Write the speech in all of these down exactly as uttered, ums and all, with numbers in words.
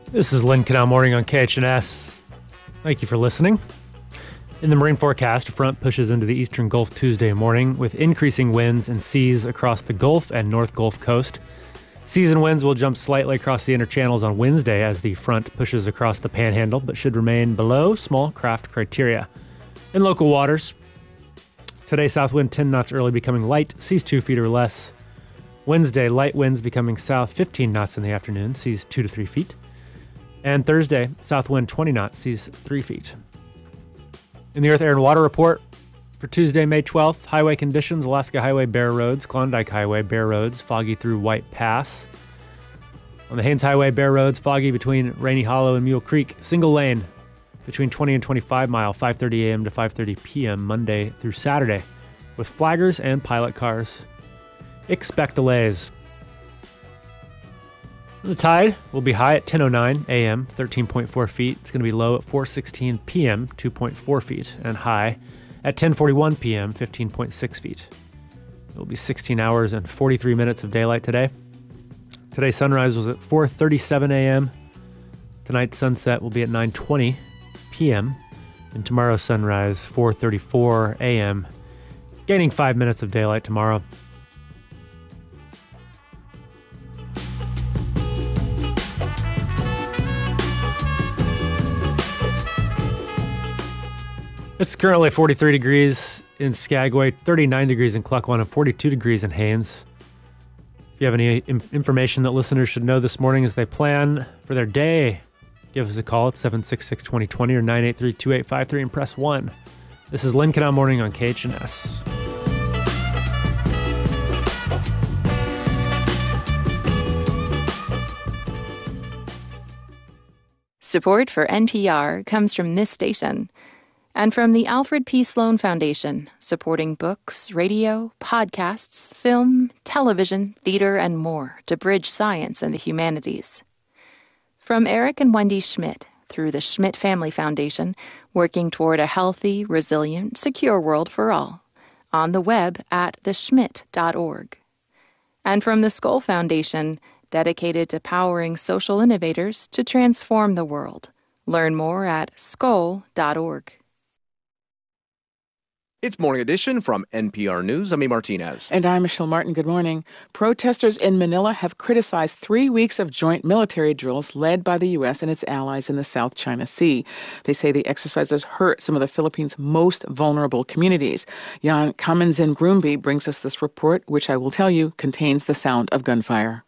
This is Lynn Canal Morning on K H N S. Thank you for listening. In the marine forecast, a front pushes into the eastern Gulf Tuesday morning with increasing winds and seas across the Gulf and North Gulf Coast. Seas and winds will jump slightly across the inner channels on Wednesday as the front pushes across the panhandle, but should remain below small craft criteria. In local waters, today south wind ten knots early, becoming light, seas two feet or less. Wednesday, light winds becoming south fifteen knots in the afternoon, seas two to three feet. And Thursday, south wind twenty knots, seas three feet. In the Earth, Air, and Water Report for Tuesday, May twelfth, highway conditions: Alaska Highway, bare roads; Klondike Highway, bare roads, foggy through White Pass. On the Haines Highway, bare roads, foggy between Rainy Hollow and Mule Creek. Single lane between twenty and twenty-five mile, five thirty a.m. to five thirty p.m. Monday through Saturday, with flaggers and pilot cars. Expect delays. The tide will be high at ten oh nine a.m., thirteen point four feet. It's going to be low at four sixteen p.m., two point four feet, and high at ten forty-one p.m., fifteen point six feet. It will be sixteen hours and forty-three minutes of daylight today. Today's sunrise was at four thirty-seven a.m. Tonight's sunset will be at nine twenty p.m. And tomorrow's sunrise, four thirty-four a.m., gaining five minutes of daylight tomorrow. It's currently forty-three degrees in Skagway, thirty-nine degrees in Klukwan, and forty-two degrees in Haines. If you have any im- information that listeners should know this morning as they plan for their day, give us a call at seven six six, two oh two oh or nine eight three, two eight five three and press one. This is Lynn Canal Morning on K H N S. Support for N P R comes from this station and from the Alfred P. Sloan Foundation, supporting books, radio, podcasts, film, television, theater, and more to bridge science and the humanities. From Eric and Wendy Schmidt, through the Schmidt Family Foundation, working toward a healthy, resilient, secure world for all. On the web at the schmidt dot org. And from the Skoll Foundation, dedicated to powering social innovators to transform the world. Learn more at skoll dot org. It's Morning Edition from N P R News. I'm E. Martinez. And I'm Michelle Martin. Good morning. Protesters in Manila have criticized three weeks of joint military drills led by the U S and its allies in the South China Sea. They say the exercises hurt some of the Philippines' most vulnerable communities. Jan Kaminzin-Grumby brings us this report, which I will tell you contains the sound of gunfire.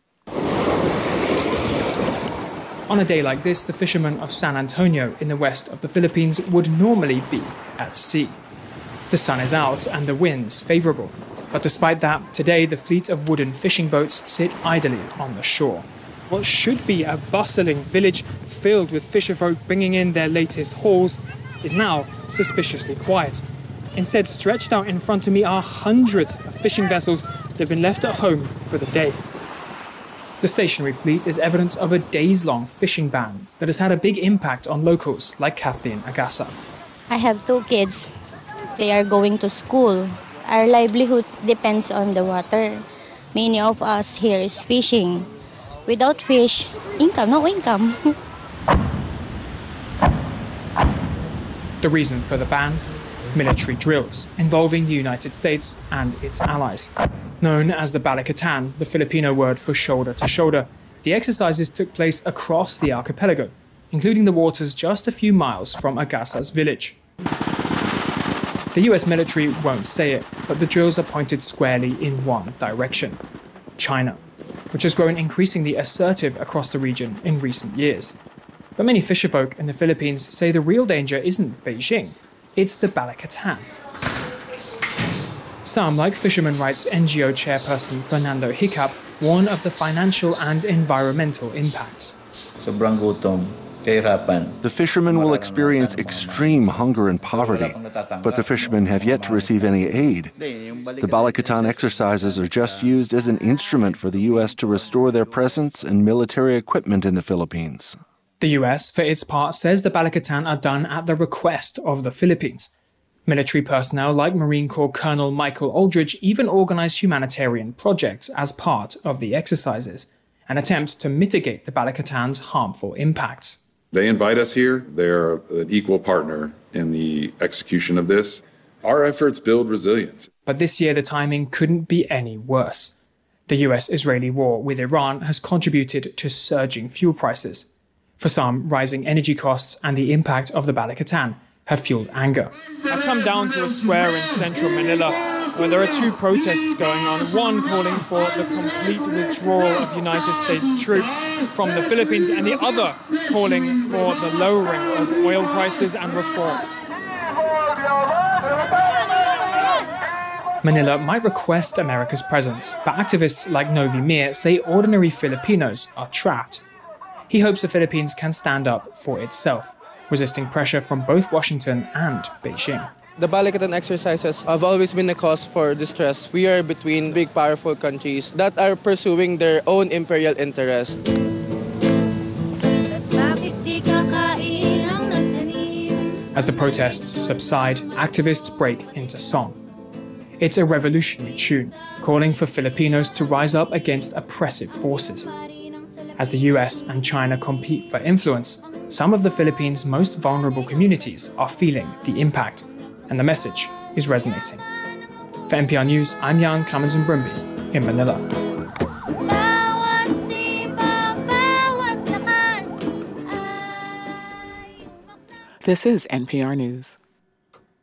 On a day like this, the fishermen of San Antonio in the west of the Philippines would normally be at sea. The sun is out and the wind's favorable. But despite that, today the fleet of wooden fishing boats sit idly on the shore. What should be a bustling village filled with fisherfolk bringing in their latest hauls is now suspiciously quiet. Instead, stretched out in front of me are hundreds of fishing vessels that have been left at home for the day. The stationary fleet is evidence of a days-long fishing ban that has had a big impact on locals like Kathleen Agasa. I have two kids. They are going to school. Our livelihood depends on the water. Many of us here is fishing. Without fish, income, no income. The reason for the ban? Military drills involving the United States and its allies. Known as the Balikatan, the Filipino word for shoulder to shoulder, the exercises took place across the archipelago, including the waters just a few miles from Agasa's village. The U S military won't say it, but the drills are pointed squarely in one direction: China, which has grown increasingly assertive across the region in recent years. But many fisherfolk in the Philippines say the real danger isn't Beijing, it's the Balikatan. Some, like fishermen rights N G O chairperson Fernando Hiccup, warn of the financial and environmental impacts. Sobrang gutom. The fishermen will experience extreme hunger and poverty, but the fishermen have yet to receive any aid. The Balikatan exercises are just used as an instrument for the U S to restore their presence and military equipment in the Philippines. The U S, for its part, says the Balikatan are done at the request of the Philippines. Military personnel like Marine Corps Colonel Michael Aldridge even organize humanitarian projects as part of the exercises. an attempt to mitigate the Bala Katan's harmful impacts. They invite us here. They're an equal partner in the execution of this. Our efforts build resilience. But this year, the timing couldn't be any worse. The U S-Israeli war with Iran has contributed to surging fuel prices. For some, rising energy costs and the impact of the Bala Katan have fueled anger. I've come down to a square in central Manila where there are two protests going on, one calling for the complete withdrawal of United States troops from the Philippines and the other calling for the lowering of oil prices and reform. Manila might request America's presence, but activists like Novi Mir say ordinary Filipinos are trapped. He hopes the Philippines can stand up for itself, resisting pressure from both Washington and Beijing. The Bala Katan exercises have always been a cause for distress. We are between big, powerful countries that are pursuing their own imperial interests. As the protests subside, activists break into song. It's a revolutionary tune, calling for Filipinos to rise up against oppressive forces. As the U S and China compete for influence, some of the Philippines' most vulnerable communities are feeling the impact, and the message is resonating. For N P R News, I'm Jan Clemens Brumby in Manila. This is N P R News.